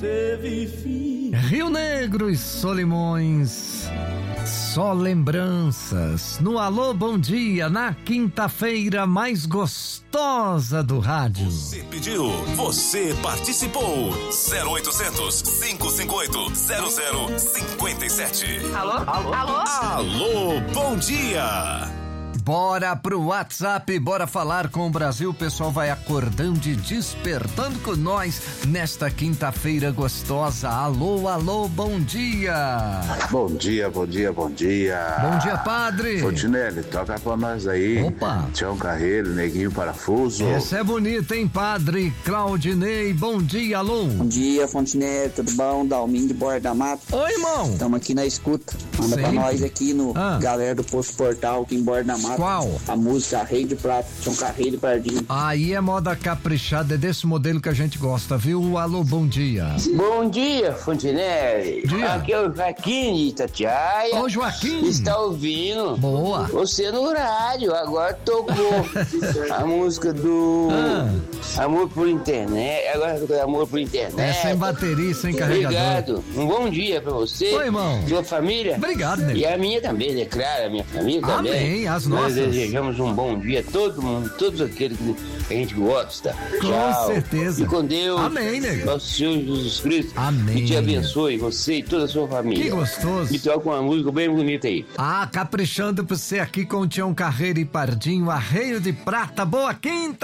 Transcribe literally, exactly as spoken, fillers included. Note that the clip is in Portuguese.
Teve fim. Rio Negro e Solimões, só lembranças. No Alô Bom Dia, na quinta-feira mais gostosa do rádio. Você pediu, você participou. zero oitocentos, cinco cinco oito, zero zero cinco sete. Alô? Alô? Alô? Alô, bom dia. Bora pro WhatsApp, bora falar com o Brasil. O pessoal vai acordando e despertando com nós nesta quinta-feira gostosa. Alô, alô, bom dia. Bom dia, bom dia, bom dia. Bom dia, padre. Fontinelli, toca pra nós aí. Opa. Tião Carreiro, Neguinho Parafuso. Essa é bonita, hein, padre? Claudinei, bom dia, alô. Bom dia, Fontinelli, tudo bom? Dalminho de Borda da Mata. Oi, irmão. Estamos aqui na escuta. Manda Sempre. pra nós aqui no Ah. galera do Posto Portal aqui em Borda da Mata. Qual? A música Rei de Prata, Tião Carreiro e Pardinho. Aí é moda caprichada, é desse modelo que a gente gosta, viu? Alô, bom dia. Bom dia, Fontinelli. Dia. Aqui é o Joaquim de Itatiaia. Ô, Joaquim. Está ouvindo? Boa. Você no rádio, agora tocou a música do Ah. Amor por Internet. Agora tocou Amor por Internet. É sem bateria, sem carregador. Obrigado. Um bom dia pra você. Oi, irmão. Sua família. Obrigado, nego. E a minha também, né? Claro, a minha família também. Amém, as Nós nossas. desejamos um bom dia a todo mundo, todos aqueles que a gente gosta. Com Tchau. certeza. E com Deus. Amém, nego. Nosso Senhor Jesus Cristo. Amém. E te abençoe, você e toda a sua família. Que gostoso. Me toca uma música bem bonita aí. Ah, caprichando pra você aqui com o Tião Carreiro e Pardinho, Arreio de Prata. Boa quinta!